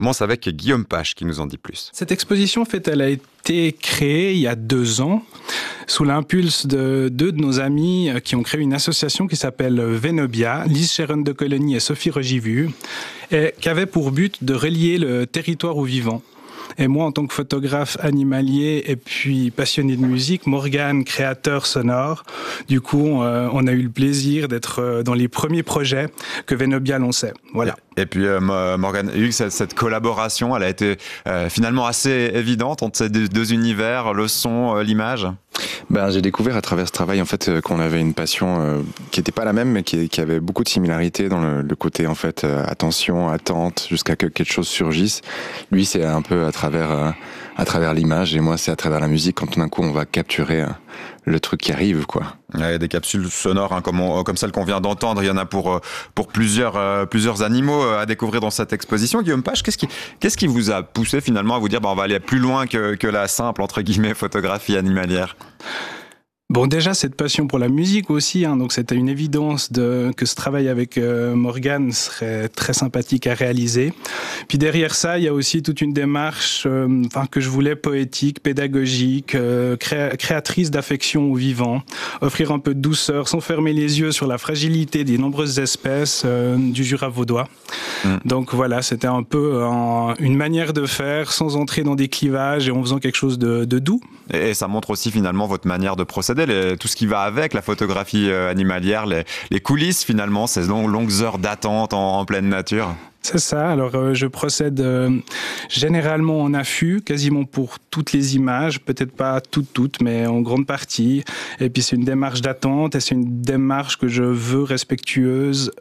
Commence avec Guillaume Pache qui nous en dit plus. Cette exposition, en fait, elle a été créée il y a 2 ans sous l'impulse de 2 de nos amis qui ont créé une association qui s'appelle Venobia, Lise Sharon de Colony et Sophie Rogivu, et qui avait pour but de relier le territoire au vivant. Et moi, en tant que photographe animalier et puis passionné de musique, Morgane, créateur sonore, du coup, on a eu le plaisir d'être dans les premiers projets que Venobia lançait. Voilà. Et puis Morgane Hugues, cette collaboration, elle a été finalement assez évidente entre ces deux univers, le son, l'image. J'ai découvert à travers ce travail en fait qu'on avait une passion qui n'était pas la même, mais qui avait beaucoup de similarités dans le côté en fait attention, attente, jusqu'à que quelque chose surgisse. Lui, c'est un peu à travers l'image, et moi, c'est à travers la musique. Quand tout d'un coup, on va capturer le truc qui arrive, quoi. Ouais, des capsules sonores hein, comme celle qu'on vient d'entendre. Il y en a pour plusieurs animaux à découvrir dans cette exposition. Guillaume Pache, qu'est-ce qui vous a poussé finalement à vous dire on va aller plus loin que la simple entre guillemets photographie animalière? Bon, déjà, cette passion pour la musique aussi, hein, donc c'était une évidence que ce travail avec Morgane serait très sympathique à réaliser. Puis derrière ça, il y a aussi toute une démarche que je voulais poétique, pédagogique, créatrice d'affection au vivant, offrir un peu de douceur sans fermer les yeux sur la fragilité des nombreuses espèces du Jura vaudois. Donc voilà, c'était un peu une manière de faire sans entrer dans des clivages et en faisant quelque chose de doux. Et ça montre aussi finalement votre manière de procéder, tout ce qui va avec la photographie animalière, les coulisses finalement, ces longues heures d'attente en pleine nature. C'est ça, alors je procède généralement en affût, quasiment pour toutes les images, peut-être pas toutes, mais en grande partie. Et puis c'est une démarche d'attente et c'est une démarche que je veux respectueuse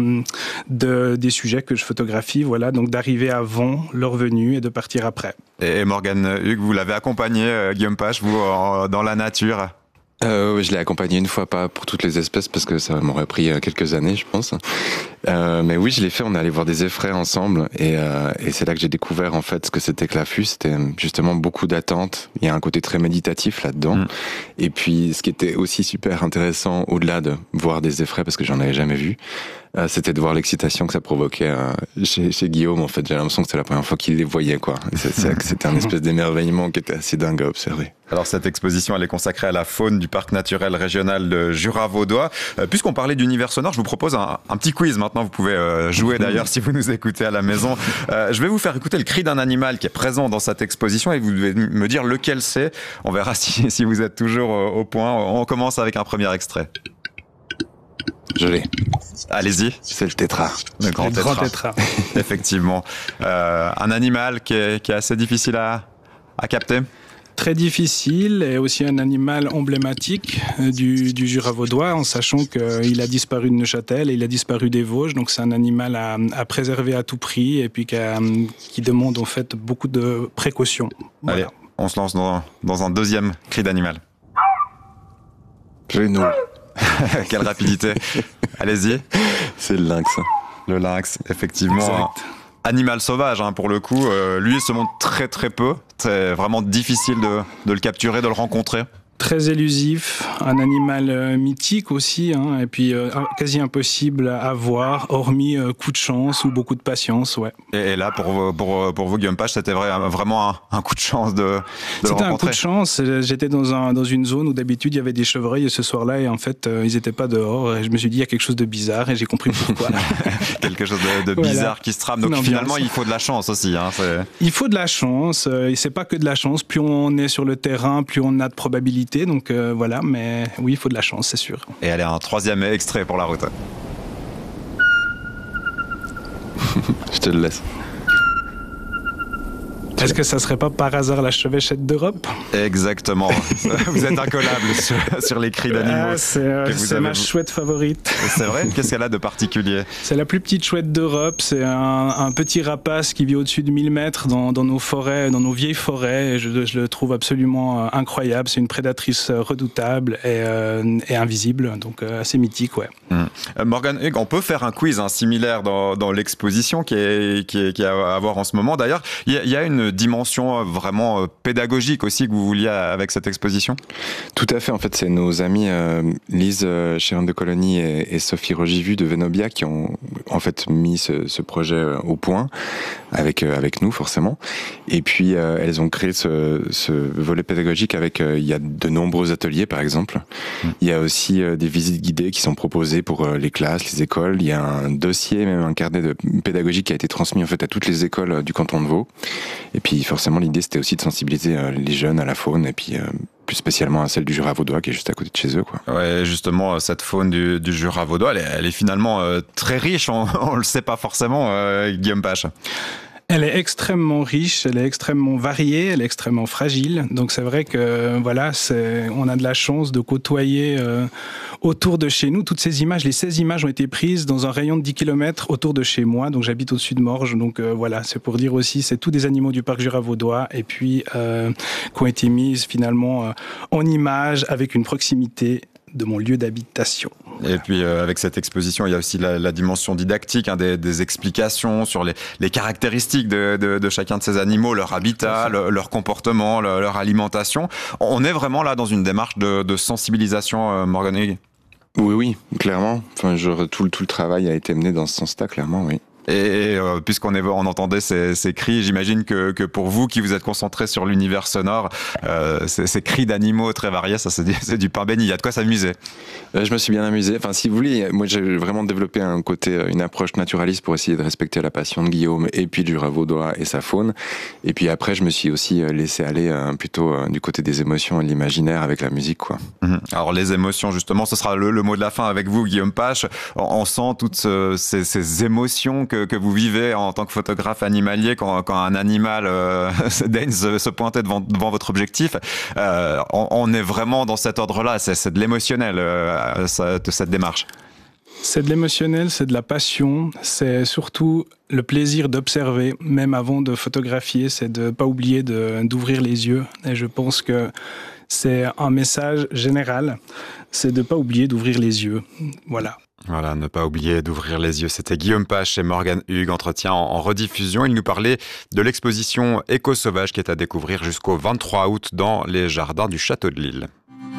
des sujets que je photographie, voilà, donc d'arriver avant leur venue et de partir après. Et Morgane Hugues, vous l'avez accompagné, Guillaume Pache, vous, dans la nature? Je l'ai accompagné une fois, pas pour toutes les espèces, parce que ça m'aurait pris quelques années, je pense. Mais oui, je l'ai fait, on est allé voir des effraies ensemble, et c'est là que j'ai découvert en fait ce que c'était que l'affût. C'était justement beaucoup d'attente, il y a un côté très méditatif là-dedans. Et puis ce qui était aussi super intéressant, au-delà de voir des effraies, parce que j'en avais jamais vu, c'était de voir l'excitation que ça provoquait chez Guillaume. En fait, j'ai l'impression que c'était la première fois qu'il les voyait, quoi. C'était un espèce d'émerveillement qui était assez dingue à observer. Alors cette exposition, elle est consacrée à la faune du parc naturel régional de Jura vaudois. Puisqu'on parlait d'univers sonore, je vous propose un petit quiz. Maintenant, vous pouvez jouer d'ailleurs si vous nous écoutez à la maison. Je vais vous faire écouter le cri d'un animal qui est présent dans cette exposition et vous devez me dire lequel c'est. On verra si vous êtes toujours au point. On commence avec un premier extrait. Je l'ai. Allez-y. C'est le tétra. Le grand tétra. Effectivement. Un animal qui est assez difficile à capter. Très difficile et aussi un animal emblématique du Jura vaudois, en sachant qu'il a disparu de Neuchâtel et il a disparu des Vosges. Donc c'est un animal à préserver à tout prix et puis qui demande en fait beaucoup de précautions. Voilà. Allez, on se lance dans un deuxième cri d'animal. Genou. Quelle rapidité. Allez-y. C'est le lynx. Le lynx, effectivement. Exact. Animal sauvage, hein, pour le coup. Lui, il se montre très très peu. C'est vraiment difficile de le capturer, de le rencontrer. Très élusif, un animal mythique aussi, hein, et puis quasi impossible à voir, hormis coup de chance ou beaucoup de patience, ouais. Et là, pour vous, Guillaume Pache, c'était vraiment un coup de chance de le rencontrer. C'était un coup de chance. J'étais dans une zone où d'habitude il y avait des chevreuils et ce soir-là, et en fait, ils n'étaient pas dehors. Et je me suis dit, il y a quelque chose de bizarre et j'ai compris pourquoi. Quelque chose de voilà. bizarre qui se trame. Donc finalement, il faut de la chance aussi. Hein, il faut de la chance. Et c'est pas que de la chance. Plus on est sur le terrain, plus on a de probabilités. Donc voilà, mais oui, il faut de la chance, c'est sûr. Et allez, un troisième extrait pour la route. Je te le laisse. Est-ce que ça serait pas par hasard la chevêchette d'Europe? Exactement. Vous êtes incollable sur les cris d'animaux. C'est ma chouette favorite. C'est vrai? Qu'est-ce qu'elle a de particulier? C'est la plus petite chouette d'Europe. C'est un petit rapace qui vit au-dessus de 1000 mètres dans nos forêts, dans nos vieilles forêts. Et je le trouve absolument incroyable. C'est une prédatrice redoutable et invisible. Donc assez mythique, ouais. Morgane Hugues, on peut faire un quiz similaire dans l'exposition qui est à voir en ce moment. D'ailleurs, il y a une une dimension vraiment pédagogique aussi que vous vouliez avec cette exposition? Tout à fait. En fait, c'est nos amis Lise Chéron de Colony et Sophie Rogivu de Venobia qui ont en fait mis ce projet au point avec nous forcément. Et puis elles ont créé ce volet pédagogique avec il y a de nombreux ateliers par exemple. Il y a aussi des visites guidées qui sont proposées pour les classes, les écoles. Il y a un dossier, même un carnet de pédagogie qui a été transmis en fait à toutes les écoles du canton de Vaud. Et puis forcément l'idée c'était aussi de sensibiliser les jeunes à la faune et puis plus spécialement à celle du Jura vaudois qui est juste à côté de chez eux, quoi. Ouais, justement, cette faune du Jura vaudois, elle est finalement très riche, on le sait pas forcément, Guillaume Pache. Elle est extrêmement riche, elle est extrêmement variée, elle est extrêmement fragile. Donc c'est vrai que voilà, on a de la chance de côtoyer autour de chez nous toutes ces images. Les 16 images ont été prises dans un rayon de 10 km autour de chez moi. Donc j'habite au-dessus de Morges. Donc voilà, c'est pour dire aussi, c'est tous des animaux du parc Jura vaudois et puis qui ont été mises finalement en images avec une proximité de mon lieu d'habitation. Et puis avec cette exposition, il y a aussi la dimension didactique, des explications sur les caractéristiques de chacun de ces animaux, leur habitat, leur comportement, leur alimentation. On est vraiment là dans une démarche de sensibilisation, Morgan Huyghe. Oui, clairement. Enfin, tout le travail a été mené dans ce sens-là, clairement, oui. Et puisqu'on entendait ces cris, j'imagine que pour vous qui vous êtes concentrés sur l'univers sonore, ces cris d'animaux très variés, ça c'est du pain béni. Il y a de quoi s'amuser. Je me suis bien amusé. Enfin, si vous voulez, moi j'ai vraiment développé une approche naturaliste pour essayer de respecter la passion de Guillaume et puis du Jura vaudois et sa faune. Et puis après, je me suis aussi laissé aller plutôt du côté des émotions et de l'imaginaire avec la musique, quoi. Alors les émotions, justement, ce sera le mot de la fin avec vous, Guillaume Pache. On sent toutes ces émotions que vous vivez en tant que photographe animalier quand un animal daigne se pointer devant votre objectif. On est vraiment dans cet ordre-là, c'est de l'émotionnel, cette démarche. C'est de l'émotionnel, c'est de la passion, c'est surtout le plaisir d'observer, même avant de photographier, c'est de ne pas oublier d'ouvrir les yeux. Et je pense que c'est un message général, c'est de ne pas oublier d'ouvrir les yeux. Voilà. Voilà, ne pas oublier d'ouvrir les yeux. C'était Guillaume Pache et Morgan Huyghe, entretien en rediffusion. Il nous parlait de l'exposition Éco-Sauvage qui est à découvrir jusqu'au 23 août dans les jardins du Château de Lille.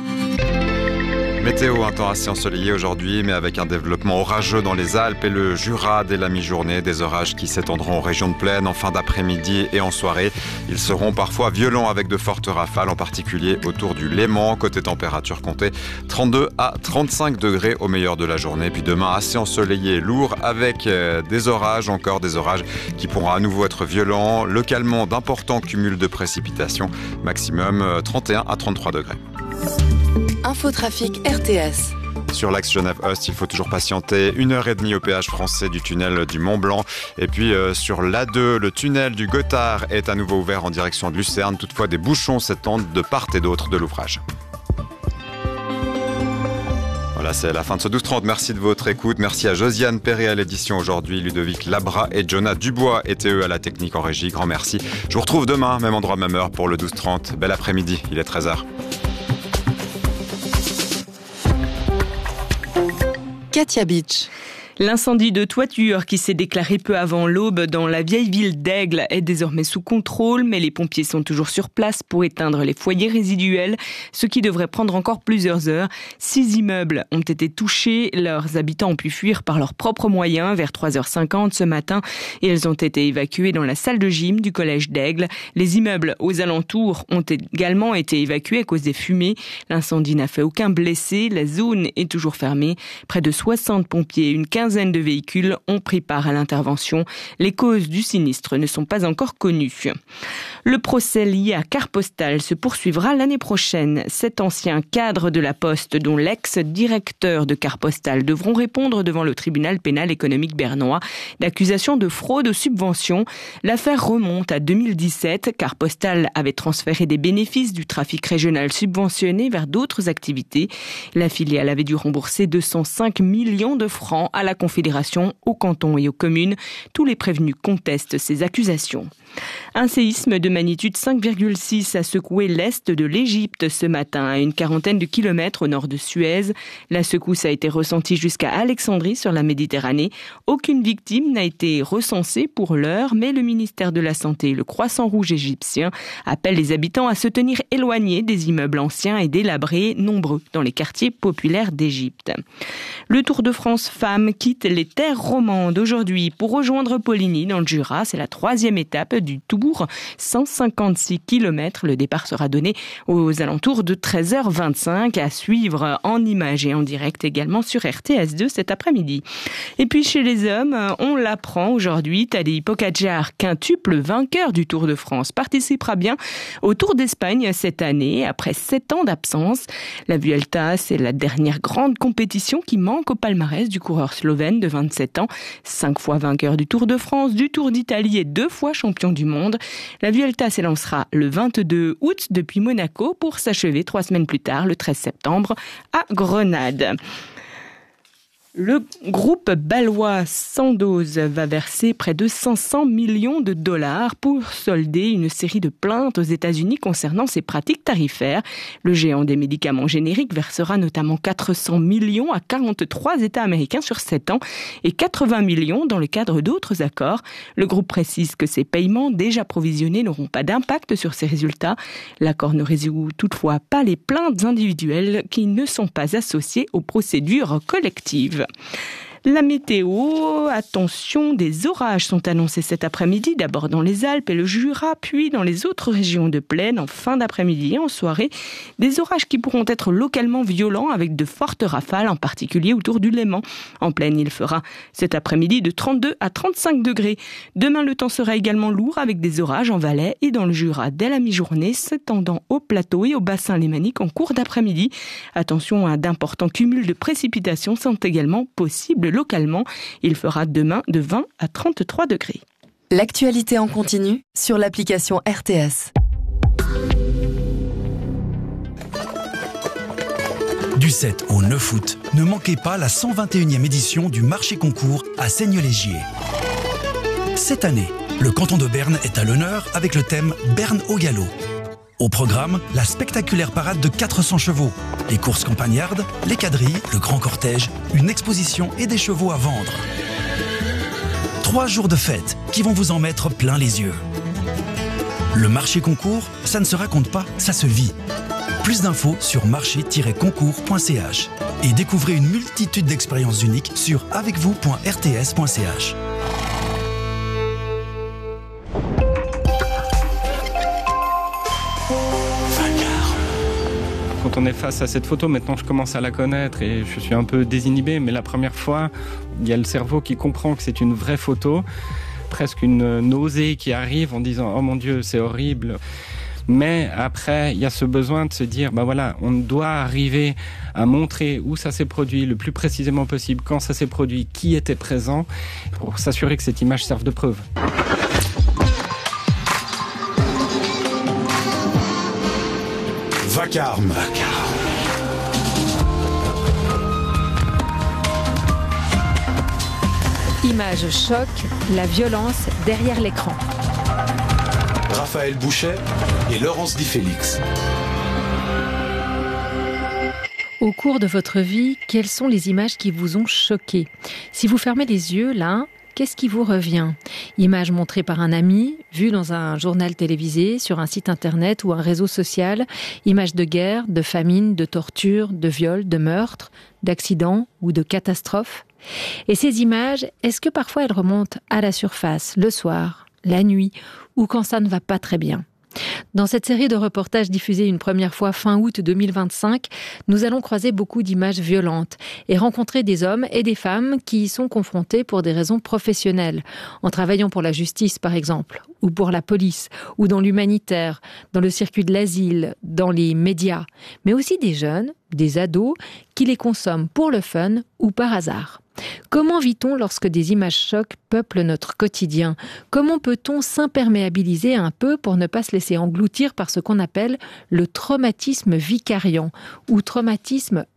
Météo, un temps assez ensoleillé aujourd'hui, mais avec un développement orageux dans les Alpes et le Jura dès la mi-journée. Des orages qui s'étendront aux régions de plaine en fin d'après-midi et en soirée. Ils seront parfois violents avec de fortes rafales, en particulier autour du Léman. Côté température, comptez 32 à 35 degrés au meilleur de la journée. Puis demain, assez ensoleillé et lourd avec des orages, encore des orages qui pourront à nouveau être violents. Localement, d'importants cumuls de précipitations. Maximum 31 à 33 degrés. Infotrafic RTS. Sur l'axe Genève-Ost, il faut toujours patienter 1h30 au péage français du tunnel du Mont-Blanc. Et puis sur l'A2, le tunnel du Gothard est à nouveau ouvert en direction de Lucerne. Toutefois, des bouchons s'étendent de part et d'autre de l'ouvrage. Voilà, c'est la fin de ce 12-30. Merci de votre écoute. Merci à Josiane Perret à l'édition aujourd'hui, Ludovic Labra et Jonah Dubois étaient eux à la technique en régie. Grand merci. Je vous retrouve demain, même endroit, même heure pour le 12-30. Bel après-midi, il est 13h. Katia Beach. L'incendie de toiture qui s'est déclaré peu avant l'aube dans la vieille ville d'Aigle est désormais sous contrôle, mais les pompiers sont toujours sur place pour éteindre les foyers résiduels, ce qui devrait prendre encore plusieurs heures. 6 immeubles ont été touchés, leurs habitants ont pu fuir par leurs propres moyens vers 3h50 ce matin et ils ont été évacués dans la salle de gym du collège d'Aigle. Les immeubles aux alentours ont également été évacués à cause des fumées. L'incendie n'a fait aucun blessé, la zone est toujours fermée. Près de 60 pompiers et une quinzaine de véhicules ont pris part à l'intervention. Les causes du sinistre ne sont pas encore connues. Le procès lié à Carte Postale se poursuivra l'année prochaine. 7 anciens cadres de la Poste, dont l'ex-directeur de Carte Postale, devront répondre devant le tribunal pénal économique bernois d'accusations de fraude aux subventions. L'affaire remonte à 2017. Carte Postale avait transféré des bénéfices du trafic régional subventionné vers d'autres activités. La filiale avait dû rembourser 205 millions de francs à la la Confédération, aux cantons et aux communes. Tous les prévenus contestent ces accusations. Un séisme de magnitude 5,6 a secoué l'est de l'Égypte ce matin, à une quarantaine de kilomètres au nord de Suez. La secousse a été ressentie jusqu'à Alexandrie sur la Méditerranée. Aucune victime n'a été recensée pour l'heure, mais le ministère de la Santé et le Croissant-Rouge égyptien appellent les habitants à se tenir éloignés des immeubles anciens et délabrés, nombreux dans les quartiers populaires d'Égypte. Le Tour de France Femmes quitte les terres romandes aujourd'hui pour rejoindre Poligny dans le Jura. C'est la 3e étape du Tour, 156 km. Le départ sera donné aux alentours de 13h25, à suivre en images et en direct également sur RTS2 cet après-midi. Et puis chez les hommes, on l'apprend aujourd'hui, Tadej Pogačar, quintuple vainqueur du Tour de France, participera bien au Tour d'Espagne cette année, après 7 ans d'absence. La Vuelta, c'est la dernière grande compétition qui manque au palmarès du coureur slovène de 27 ans, 5 fois vainqueur du Tour de France, du Tour d'Italie et 2 fois champion du monde. La Vuelta s'élancera le 22 août depuis Monaco pour s'achever 3 semaines plus tard, le 13 septembre, à Grenade. Le groupe bâlois Sandoz va verser près de 500 millions de dollars pour solder une série de plaintes aux États-Unis concernant ses pratiques tarifaires. Le géant des médicaments génériques versera notamment 400 millions à 43 États américains sur 7 ans et 80 millions dans le cadre d'autres accords. Le groupe précise que ces paiements déjà provisionnés n'auront pas d'impact sur ses résultats. L'accord ne résout toutefois pas les plaintes individuelles qui ne sont pas associées aux procédures collectives. La météo, attention, des orages sont annoncés cet après-midi, d'abord dans les Alpes et le Jura, puis dans les autres régions de plaine en fin d'après-midi et en soirée. Des orages qui pourront être localement violents avec de fortes rafales, en particulier autour du Léman. En plaine, il fera cet après-midi de 32 à 35 degrés. Demain, le temps sera également lourd avec des orages en Valais et dans le Jura dès la mi-journée, s'étendant au plateau et au bassin lémanique en cours d'après-midi. Attention, à d'importants cumuls de précipitations sont également possibles localement. Il fera demain de 20 à 33 degrés. L'actualité en continu sur l'application RTS. Du 7 au 9 août, ne manquez pas la 121e édition du marché concours à Seignelay-Gier. Cette année, le canton de Berne est à l'honneur avec le thème Berne au galop. Au programme, la spectaculaire parade de 400 chevaux, les courses campagnardes, les quadrilles, le grand cortège, une exposition et des chevaux à vendre. 3 jours de fête qui vont vous en mettre plein les yeux. Le marché concours, ça ne se raconte pas, ça se vit. Plus d'infos sur marché-concours.ch et découvrez une multitude d'expériences uniques sur avecvous.rts.ch. Quand on est face à cette photo, maintenant je commence à la connaître et je suis un peu désinhibé, mais la première fois, il y a le cerveau qui comprend que c'est une vraie photo, presque une nausée qui arrive en disant « Oh mon Dieu, c'est horrible ». Mais après, il y a ce besoin de se dire, bah voilà, on doit arriver à montrer où ça s'est produit le plus précisément possible, quand ça s'est produit, qui était présent, pour s'assurer que cette image serve de preuve. Vacarme. Image choc, la violence derrière l'écran. Raphaël Bouchet et Laurence Di Félix. Au cours de votre vie, quelles sont les images qui vous ont choqué ? Si vous fermez les yeux, là, qu'est-ce qui vous revient ? Image montrée par un ami, vue dans un journal télévisé, sur un site internet ou un réseau social, images de guerre, de famine, de torture, de viol, de meurtre, d'accident ou de catastrophe. Et ces images, est-ce que parfois elles remontent à la surface, le soir, la nuit, ou quand ça ne va pas très bien ? Dans cette série de reportages diffusés une première fois fin août 2025, nous allons croiser beaucoup d'images violentes et rencontrer des hommes et des femmes qui y sont confrontés pour des raisons professionnelles, en travaillant pour la justice par exemple, ou pour la police, ou dans l'humanitaire, dans le circuit de l'asile, dans les médias, mais aussi des jeunes, des ados, qui les consomment pour le fun ou par hasard. Comment vit-on lorsque des images chocs peuplent notre quotidien ? Comment peut-on s'imperméabiliser un peu pour ne pas se laisser engloutir par ce qu'on appelle le traumatisme vicariant ou traumatisme indirect ?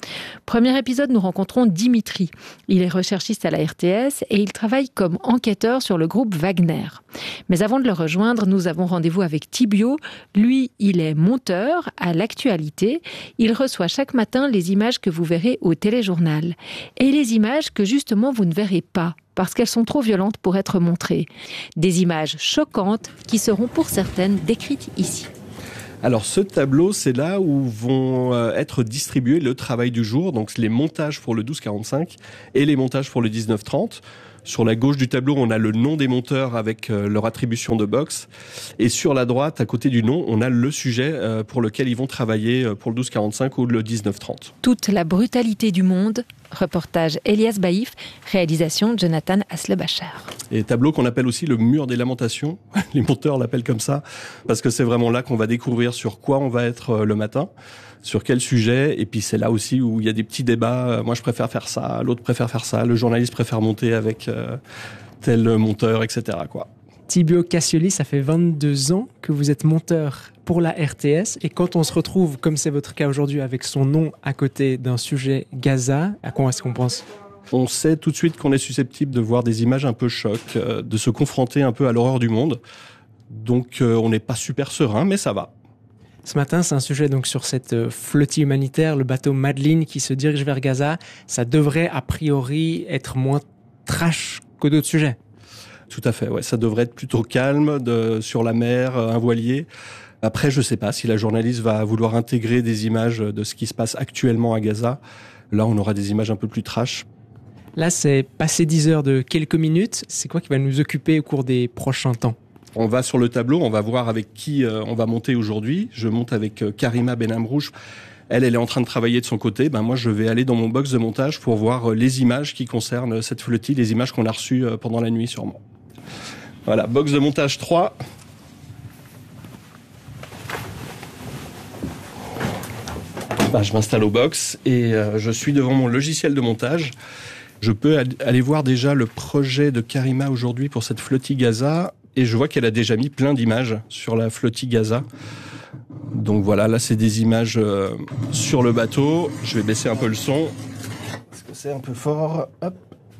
Premier épisode, nous rencontrons Dimitri. Il est recherchiste à la RTS et il travaille comme enquêteur sur le groupe Wagner. Mais avant de le rejoindre, nous avons rendez-vous avec Thibio. Lui, il est monteur à l'actualité. Il reçoit chaque matin les images que vous verrez au téléjournal. Et les images que justement vous ne verrez pas, parce qu'elles sont trop violentes pour être montrées. Des images choquantes qui seront pour certaines décrites ici. Alors ce tableau, c'est là où vont être distribués le travail du jour, donc les montages pour le 12-45 et les montages pour le 19-30. Sur la gauche du tableau, on a le nom des monteurs avec leur attribution de box. Et sur la droite, à côté du nom, on a le sujet pour lequel ils vont travailler pour le 12-45 ou le 19-30. Toute la brutalité du monde. Reportage Elias Baïf, réalisation Jonathan Aslebacher. Et tableau qu'on appelle aussi le mur des lamentations. Les monteurs l'appellent comme ça, parce que c'est vraiment là qu'on va découvrir sur quoi on va être le matin, sur quel sujet, et puis c'est là aussi où il y a des petits débats. Moi je préfère faire ça, l'autre préfère faire ça, le journaliste préfère monter avec tel monteur, etc. quoi. Thibio Cassioli, ça fait 22 ans que vous êtes monteur pour la RTS. Et quand on se retrouve, comme c'est votre cas aujourd'hui, avec son nom à côté d'un sujet Gaza, à quoi est-ce qu'on pense ? On sait tout de suite qu'on est susceptible de voir des images un peu choc, de se confronter un peu à l'horreur du monde. Donc on n'est pas super serein, mais ça va. Ce matin, c'est un sujet donc sur cette flottille humanitaire, le bateau Madeleine qui se dirige vers Gaza. Ça devrait a priori être moins trash que d'autres sujets. Tout à fait, ouais. Ça devrait être plutôt calme sur la mer, un voilier. Après, je sais pas si la journaliste va vouloir intégrer des images de ce qui se passe actuellement à Gaza. Là, on aura des images un peu plus trash. Là, c'est passé 10 heures de quelques minutes. C'est quoi qui va nous occuper au cours des prochains temps ? On va sur le tableau, on va voir avec qui on va monter aujourd'hui. Je monte avec Karima Benamrouche. Elle est en train de travailler de son côté. Moi, je vais aller dans mon box de montage pour voir les images qui concernent cette flottille, les images qu'on a reçues pendant la nuit sûrement. Voilà, box de montage 3. Je m'installe au box et je suis devant mon logiciel de montage. Je peux aller voir déjà le projet de Karima aujourd'hui pour cette flottille Gaza et je vois qu'elle a déjà mis plein d'images sur la flottille Gaza. Donc voilà, là c'est des images sur le bateau. Je vais baisser un peu le son parce que c'est un peu fort. Hop.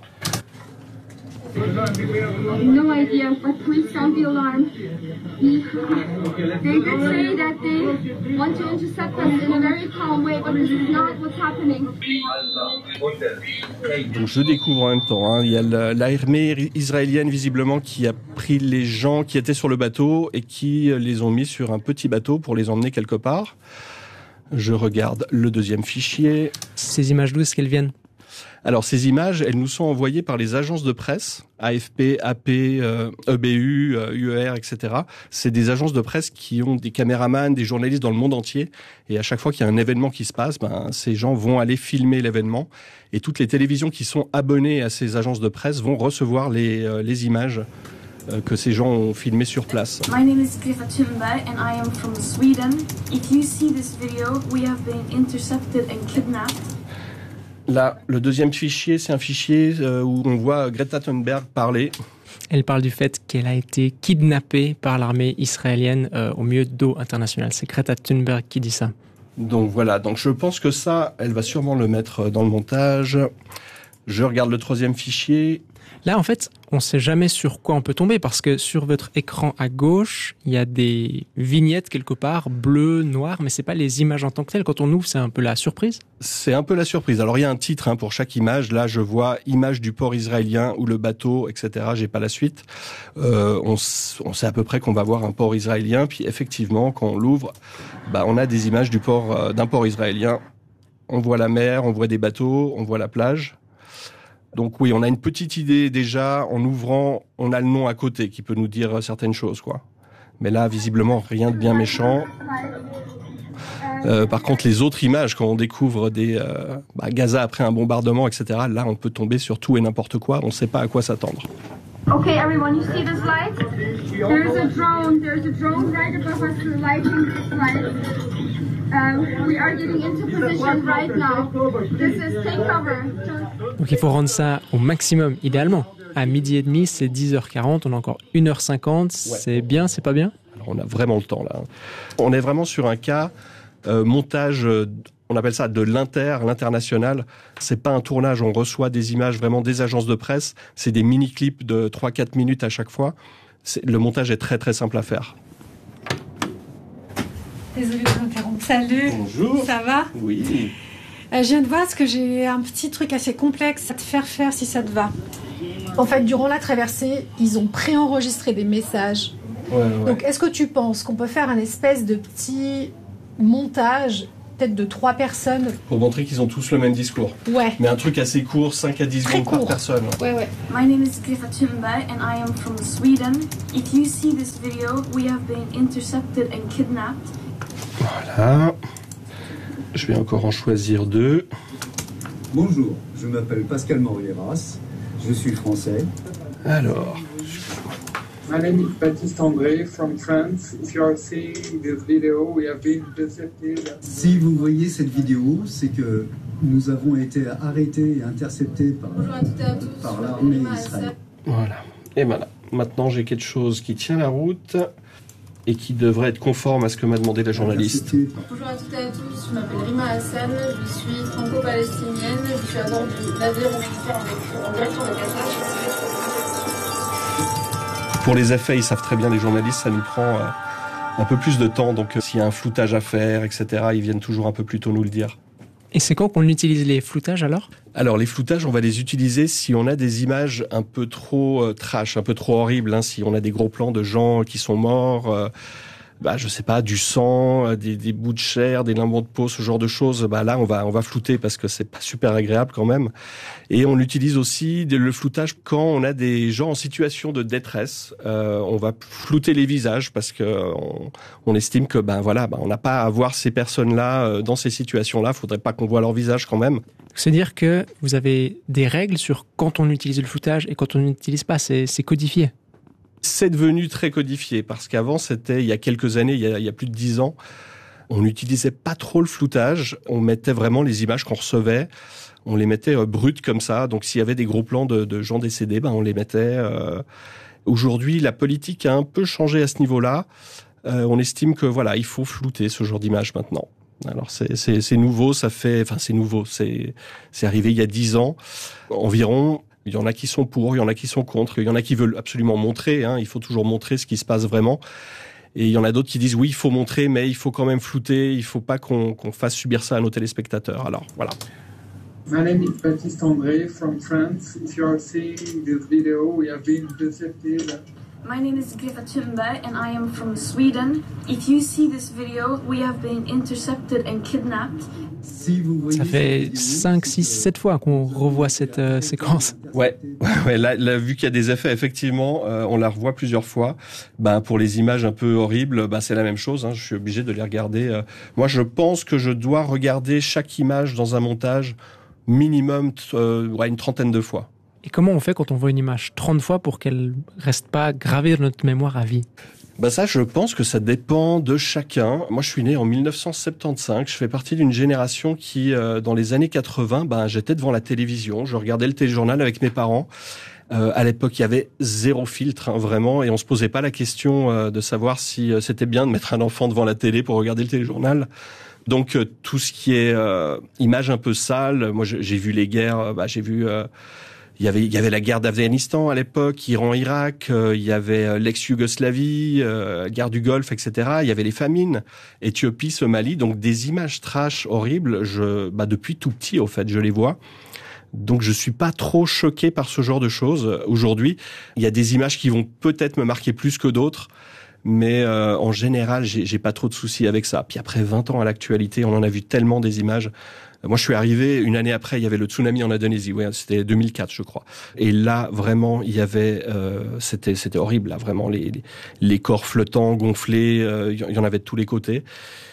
No idea, but please sound the alarm. They did say that they want to intercept us in a very calm way, but this is not what's happening. Donc je découvre en même temps, il y a l'armée israélienne visiblement qui a pris les gens qui étaient sur le bateau et qui les ont mis sur un petit bateau pour les emmener quelque part. Je regarde le deuxième fichier. Ces images, d'où est-ce qu'elles viennent ? Alors ces images, elles nous sont envoyées par les agences de presse, AFP, AP, EBU, UER, etc. C'est des agences de presse qui ont des caméramans, des journalistes dans le monde entier. Et à chaque fois qu'il y a un événement qui se passe, ces gens vont aller filmer l'événement. Et toutes les télévisions qui sont abonnées à ces agences de presse vont recevoir les images que ces gens ont filmées sur place. My name is Greta Thunberg and I am from Sweden. If you see this video, we have been intercepted and kidnapped. Là, le deuxième fichier, c'est un fichier où on voit Greta Thunberg parler. Elle parle du fait qu'elle a été kidnappée par l'armée israélienne au milieu d'eau internationale. C'est Greta Thunberg qui dit ça. Donc voilà, donc je pense que ça, elle va sûrement le mettre dans le montage. Je regarde le troisième fichier. Là, en fait, on ne sait jamais sur quoi on peut tomber parce que sur votre écran à gauche, il y a des vignettes quelque part, bleues, noires, mais c'est pas les images en tant que telles. Quand on ouvre, c'est un peu la surprise. C'est un peu la surprise. Alors, il y a un titre pour chaque image. Là, je vois image du port israélien ou le bateau, etc. J'ai pas la suite. On sait à peu près qu'on va voir un port israélien. Puis effectivement, quand on l'ouvre, on a des images d'un port israélien. On voit la mer, on voit des bateaux, on voit la plage. Donc oui, on a une petite idée déjà, en ouvrant, on a le nom à côté qui peut nous dire certaines choses, quoi. Mais là, visiblement, rien de bien méchant. Par contre, les autres images, quand on découvre Gaza après un bombardement, etc., là, on peut tomber sur tout et n'importe quoi, on ne sait pas à quoi s'attendre. Okay, everyone, you see this light? There's a drone right above us lighting this light. We are getting into position right now. This is take cover. Donc il faut rendre ça au maximum, idéalement. À 12h30, c'est 10h40, on a encore 1h50. Ouais. C'est bien, c'est pas bien ? Alors on a vraiment le temps là. On est vraiment sur un cas montage on appelle ça de l'international. C'est pas un tournage, on reçoit des images vraiment des agences de presse. C'est des mini-clips de 3-4 minutes à chaque fois. Le montage est très très simple à faire. Désolée de vous interrompre. Salut. Bonjour. Ça va ? Oui. Je viens de voir parce que j'ai un petit truc assez complexe à te faire faire si ça te va. En fait, durant la traversée, ils ont préenregistré des messages. Ouais. Donc, est-ce que tu penses qu'on peut faire un espèce de petit montage, peut-être de 3 personnes ? Pour montrer qu'ils ont tous le même discours. Ouais. Mais un truc assez court, 5 à 10 secondes par personne. Ouais. My name is Greta Thunberg and I am from Sweden. If you see this video, we have been intercepted and kidnapped. Voilà. Je vais encore en choisir 2. Bonjour, je m'appelle Pascal Morieras, je suis français. Alors. My name is Baptiste André from France. If you are seeing this video, we have been intercepted. Si vous voyez cette vidéo, c'est que nous avons été arrêtés et interceptés par l'armée israélienne. Voilà. Et voilà. Maintenant, j'ai quelque chose qui tient la route et qui devrait être conforme à ce que m'a demandé la journaliste. Bonjour à toutes et à tous, je m'appelle Rima Hassan, je suis franco-palestinienne, je suis à bord du navire humanitaire en direction de Gaza. Pour les effets, ils savent très bien, les journalistes, ça nous prend un peu plus de temps. Donc s'il y a un floutage à faire, etc., ils viennent toujours un peu plus tôt nous le dire. Et c'est quand qu'on utilise les floutages alors ? Alors les floutages, on va les utiliser si on a des images un peu trop trash, un peu trop horribles. Hein, si on a des gros plans de gens qui sont morts, je sais pas, du sang, des bouts de chair, des lambeaux de peau, ce genre de choses. Là, on va flouter parce que c'est pas super agréable quand même. Et on utilise aussi le floutage quand on a des gens en situation de détresse. On va flouter les visages parce que on estime que on n'a pas à voir ces personnes-là dans ces situations-là. Faudrait pas qu'on voit leur visage quand même. C'est-à-dire que vous avez des règles sur quand on utilise le floutage et quand on n'utilise pas. C'est codifié. C'est devenu très codifié parce qu'avant, c'était il y a quelques années, il y a plus de 10 ans, on n'utilisait pas trop le floutage. On mettait vraiment les images qu'on recevait, on les mettait brutes comme ça. Donc s'il y avait des gros plans de gens décédés, on les mettait. Aujourd'hui, la politique a un peu changé à ce niveau-là. On estime que il faut flouter ce genre d'image maintenant. Alors c'est nouveau, c'est nouveau. C'est arrivé il y a 10 ans environ. Il y en a qui sont pour, il y en a qui sont contre, il y en a qui veulent absolument montrer, il faut toujours montrer ce qui se passe vraiment. Et il y en a d'autres qui disent oui, il faut montrer, mais il faut quand même flouter, il faut pas qu'on fasse subir ça à nos téléspectateurs. Alors, voilà. My name is Baptiste André from France. If you are seeing this video, we have been intercepted. My name is Greta Thunberg and I am from Sweden. If you see this video, we have been intercepted and kidnapped. Ça fait 5, 6, 7 fois qu'on revoit cette séquence. Ouais. Là, vu qu'il y a des effets, effectivement, on la revoit plusieurs fois. Pour les images un peu horribles, c'est la même chose. Je suis obligé de les regarder. Moi, je pense que je dois regarder chaque image dans un montage minimum une trentaine de fois. Et comment on fait quand on voit une image 30 fois pour qu'elle reste pas gravée dans notre mémoire à vie ? Ça, je pense que ça dépend de chacun. Moi, je suis né en 1975. Je fais partie d'une génération qui, dans les années 80, j'étais devant la télévision. Je regardais le téléjournal avec mes parents. À l'époque, il y avait zéro filtre, vraiment, et on se posait pas la question de savoir si c'était bien de mettre un enfant devant la télé pour regarder le téléjournal. Donc, tout ce qui est images un peu sales. Moi, j'ai vu les guerres. J'ai vu... Il y avait la guerre d'Afghanistan à l'époque, Iran-Irak, il y avait l'ex-Yougoslavie, guerre du Golfe, etc. Il y avait les famines, Éthiopie, Somalie, donc des images trash horribles. Depuis tout petit, au fait, je les vois. Donc je suis pas trop choqué par ce genre de choses. Aujourd'hui, il y a des images qui vont peut-être me marquer plus que d'autres. Mais en général, j'ai pas trop de soucis avec ça. Puis après 20 ans à l'actualité, on en a vu tellement des images. Moi, je suis arrivé une année après, il y avait le tsunami en Indonésie. Ouais, c'était 2004, je crois. Et là, vraiment, il y avait, c'était horrible. Là, vraiment, les corps flottants, gonflés, il y en avait de tous les côtés.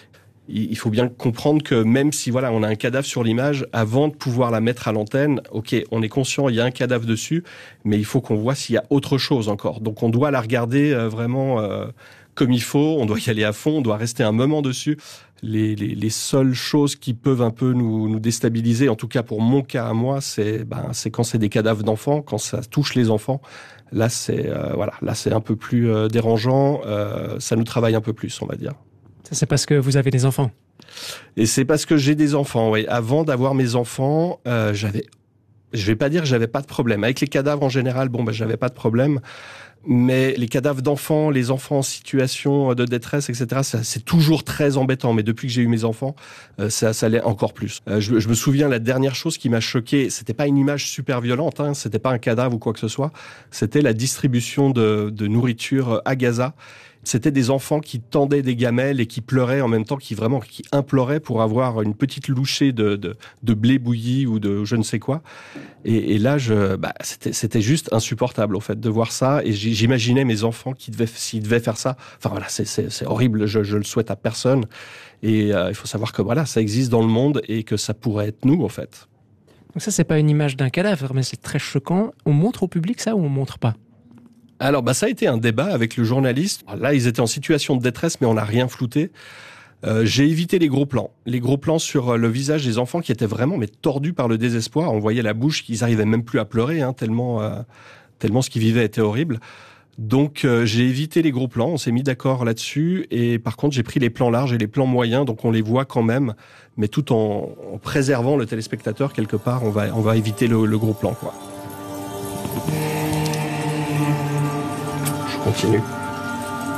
Il faut bien comprendre que même si on a un cadavre sur l'image, avant de pouvoir la mettre à l'antenne, ok, on est conscient, il y a un cadavre dessus, mais il faut qu'on voit s'il y a autre chose encore. Donc on doit la regarder vraiment comme il faut, on doit y aller à fond, on doit rester un moment dessus. Les seules choses qui peuvent un peu nous déstabiliser, en tout cas pour mon cas à moi, c'est quand c'est des cadavres d'enfants, quand ça touche les enfants. Là c'est un peu plus dérangeant, ça nous travaille un peu plus, on va dire. Ça, c'est parce que vous avez des enfants. Et c'est parce que j'ai des enfants, oui. Avant d'avoir mes enfants, je vais pas dire que j'avais pas de problème. Avec les cadavres en général, j'avais pas de problème. Mais les cadavres d'enfants, les enfants en situation de détresse, etc., c'est toujours très embêtant. Mais depuis que j'ai eu mes enfants, ça l'est encore plus. Je me souviens, la dernière chose qui m'a choqué, c'était pas une image super violente, c'était pas un cadavre ou quoi que ce soit, c'était la distribution de nourriture à Gaza. C'était des enfants qui tendaient des gamelles et qui pleuraient en même temps, qui imploraient pour avoir une petite louchée de blé bouilli ou de je ne sais quoi. Et là, c'était juste insupportable, au fait, de voir ça. Et j'imaginais mes enfants s'ils devaient faire ça. Enfin voilà, c'est horrible. Je le souhaite à personne. Et il faut savoir que voilà, ça existe dans le monde et que ça pourrait être nous, en fait. Donc ça, c'est pas une image d'un cadavre, mais c'est très choquant. On montre au public ça ou on montre pas? Alors, ça a été un débat avec le journaliste. Là, ils étaient en situation de détresse, mais on n'a rien flouté. J'ai évité les gros plans sur le visage des enfants qui étaient vraiment tordus par le désespoir. On voyait la bouche, qu'ils arrivaient même plus à pleurer, tellement ce qu'ils vivaient était horrible. Donc, j'ai évité les gros plans. On s'est mis d'accord là-dessus. Et par contre, j'ai pris les plans larges et les plans moyens, donc on les voit quand même, mais tout en préservant le téléspectateur quelque part. On va éviter le gros plan, quoi. Continue.